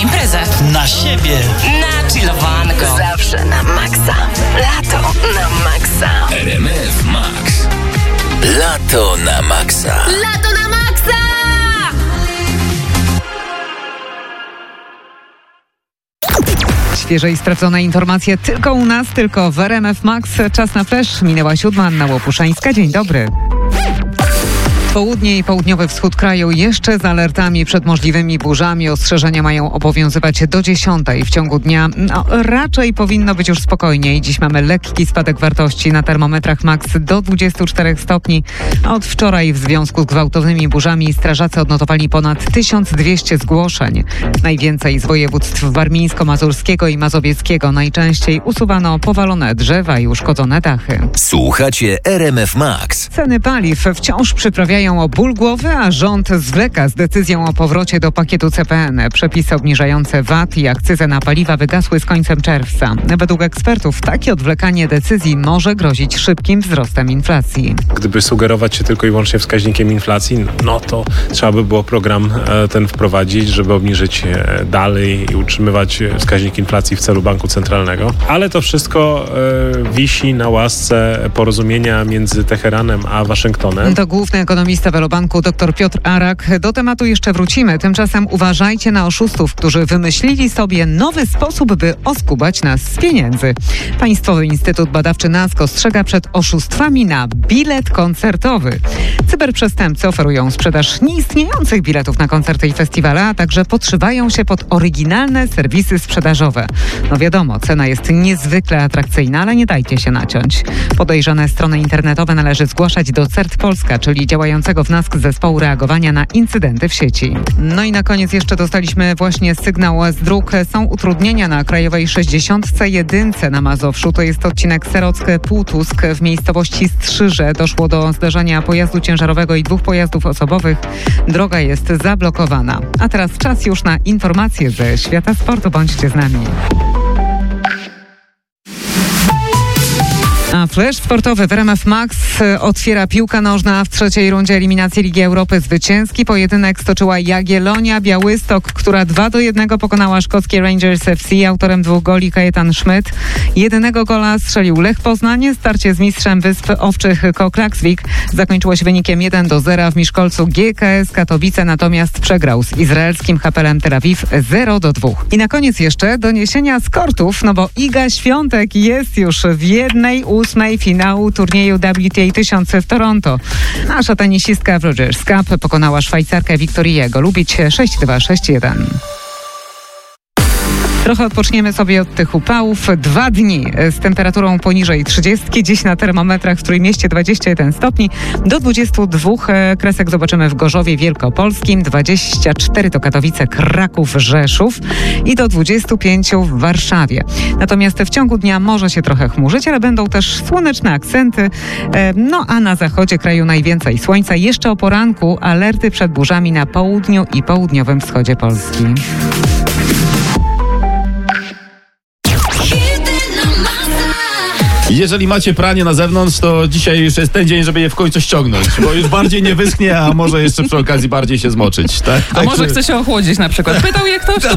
imprezę. Na siebie. Na chillowanko. Zawsze na maksa. Lato na maksa. RMF Max. Lato na maksa. Lato na maksa! Świeże i sprawdzone informacje tylko u nas, tylko w RMF Max. Czas na flash. Minęła 7. Anna Łopuszańska. Dzień dobry. Południe i południowy wschód kraju jeszcze z alertami przed możliwymi burzami. Ostrzeżenia mają obowiązywać do 10. W ciągu dnia raczej powinno być już spokojniej. Dziś mamy lekki spadek wartości na termometrach max do 24 stopni. Od wczoraj w związku z gwałtownymi burzami strażacy odnotowali ponad 1200 zgłoszeń. Najwięcej z województw warmińsko-mazurskiego i mazowieckiego. Najczęściej usuwano powalone drzewa i uszkodzone dachy. Słuchacie RMF Max. Ceny paliw wciąż przyprawiają o ból głowy, a rząd zwleka z decyzją o powrocie do pakietu CPN. Przepisy obniżające VAT i akcyzę na paliwa wygasły z końcem czerwca. Według ekspertów takie odwlekanie decyzji może grozić szybkim wzrostem inflacji. Gdyby sugerować się tylko i wyłącznie wskaźnikiem inflacji, no to trzeba by było program ten wprowadzić, żeby obniżyć dalej i utrzymywać wskaźnik inflacji w celu banku centralnego. Ale to wszystko wisi na łasce porozumienia między Teheranem a Waszyngtonem. To główny ekonomista Velobanku dr Piotr Arak. Do tematu jeszcze wrócimy. Tymczasem uważajcie na oszustów, którzy wymyślili sobie nowy sposób, by oskubać nas z pieniędzy. Państwowy Instytut Badawczy NASK ostrzega przed oszustwami na bilet koncertowy. Cyberprzestępcy oferują sprzedaż nieistniejących biletów na koncerty i festiwale, a także podszywają się pod oryginalne serwisy sprzedażowe. No wiadomo, cena jest niezwykle atrakcyjna, ale nie dajcie się naciąć. Podejrzane strony internetowe należy zgłaszać do CERT Polska, czyli działającego w NASK zespołu reagowania na incydenty w sieci. No i na koniec jeszcze dostaliśmy właśnie sygnał z dróg. Są utrudnienia na Krajowej 61 na Mazowszu. To jest odcinek Serock-Półtusk w miejscowości Strzyże. Doszło do zdarzenia pojazdu ciężarowego i 2 pojazdów osobowych. Droga jest zablokowana. A teraz czas już na informacje ze świata sportu. Bądźcie z nami. A flash sportowy w RMF Max otwiera piłka nożna w trzeciej rundzie eliminacji Ligi Europy. Zwycięski pojedynek stoczyła Jagiellonia Białystok, która 2-1 pokonała szkockie Rangers FC. Autorem 2 goli Kajetan Schmidt. Jedynego gola strzelił Lech Poznań. Starcie z mistrzem Wysp Owczych Klaksvik zakończyło się wynikiem 1-0 w Miszkolcu. GKS Katowice natomiast przegrał z izraelskim Hapoelem Tel Awiw 0-2. I na koniec jeszcze doniesienia z kortów, no bo Iga Świątek jest już w 1/8 finału turnieju WTA 1000 w Toronto. Nasza tenisistka w Rogers Cup pokonała Szwajcarkę Wiktorię Golubić 6-2, 6-1. Trochę odpoczniemy sobie od tych upałów. 2 dni z temperaturą poniżej 30. Dziś na termometrach w Trójmieście 21 stopni. Do 22 kresek zobaczymy w Gorzowie Wielkopolskim. 24 to Katowice, Kraków, Rzeszów i do 25 w Warszawie. Natomiast w ciągu dnia może się trochę chmurzyć, ale będą też słoneczne akcenty. No a na zachodzie kraju najwięcej słońca. Jeszcze o poranku alerty przed burzami na południu i południowym wschodzie Polski. Jeżeli macie pranie na zewnątrz, to dzisiaj już jest ten dzień, żeby je w końcu ściągnąć, bo już bardziej nie wyschnie, a może jeszcze przy okazji bardziej się zmoczyć, tak? A może chce się ochłodzić na przykład. Pytał je ktoś, to